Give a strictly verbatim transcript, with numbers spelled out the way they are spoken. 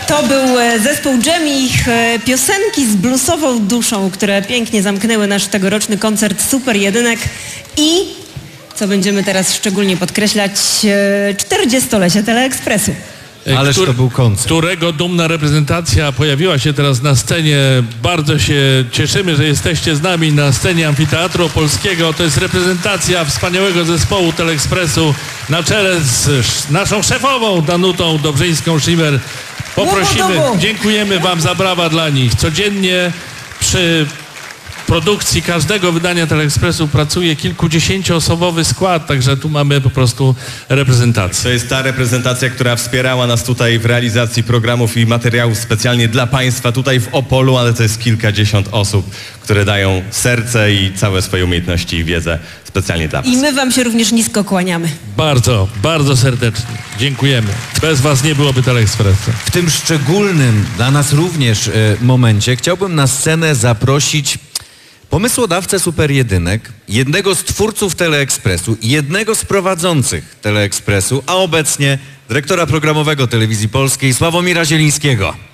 To był zespół Dżem i ich piosenki z bluesową duszą, które pięknie zamknęły nasz tegoroczny koncert Super Jedynek i, co będziemy teraz szczególnie podkreślać, czterdziestolecie Teleekspresu. Ależ to był koncert. Którego dumna reprezentacja pojawiła się teraz na scenie. Bardzo się cieszymy, że jesteście z nami na scenie Amfiteatru Opolskiego. To jest reprezentacja wspaniałego zespołu Teleekspresu na czele z naszą szefową Danutą Dobrzyńską-Schimer. Poprosimy, dziękujemy wam za brawa dla nich. Codziennie przy produkcji każdego wydania Teleekspresu pracuje kilkudziesięcioosobowy skład, także tu mamy po prostu reprezentację. To jest ta reprezentacja, która wspierała nas tutaj w realizacji programów i materiałów specjalnie dla państwa tutaj w Opolu, ale to jest kilkadziesiąt osób, które dają serce i całe swoje umiejętności i wiedzę specjalnie dla was. I my wam się również nisko kłaniamy. Bardzo, bardzo serdecznie. Dziękujemy. Bez was nie byłoby Teleekspresu. W tym szczególnym dla nas również y, momencie chciałbym na scenę zaprosić pomysłodawcę Super Jedynek, jednego z twórców Teleekspresu, jednego z prowadzących Teleekspresu, a obecnie dyrektora programowego Telewizji Polskiej Sławomira Zielińskiego.